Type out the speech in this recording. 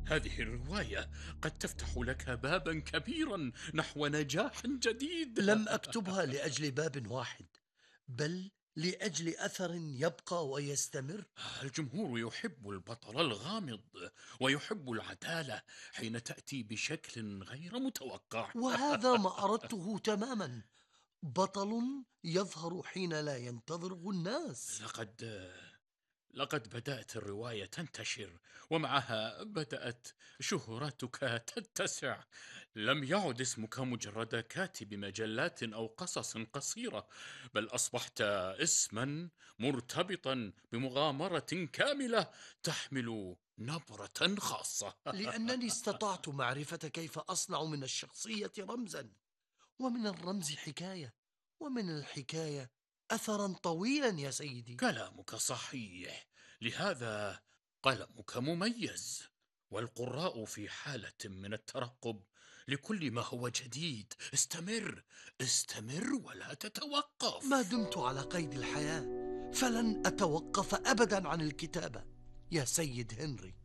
هذه الرواية قد تفتح لك بابا كبيرا نحو نجاح جديد. لم أكتبها لأجل باب واحد، بل لأجل أثر يبقى ويستمر. الجمهور يحب البطل الغامض، ويحب العدالة حين تأتي بشكل غير متوقع. وهذا ما أردته تماما، بطل يظهر حين لا ينتظره الناس. لقد بدأت الرواية تنتشر، ومعها بدأت شهرتك تتسع. لم يعد اسمك مجرد كاتب مجلات أو قصص قصيرة، بل أصبحت اسما مرتبطا بمغامرة كاملة تحمل نبرة خاصة. لأنني استطعت معرفة كيف أصنع من الشخصية رمزا، ومن الرمز حكاية، ومن الحكاية أثرا طويلا يا سيدي. كلامك صحيح، لهذا قلمك مميز، والقراء في حالة من الترقب لكل ما هو جديد. استمر، استمر ولا ما تتوقف. دمت على قيد الحياة فلن أتوقف أبدا عن الكتابة يا سيد هنري.